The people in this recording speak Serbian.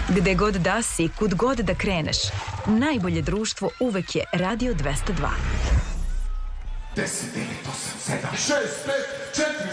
Gde god da si, kud god da kreneš, najbolje društvo uvek je Radio 202. 10, 9, 8, 7, 6, 5, 4,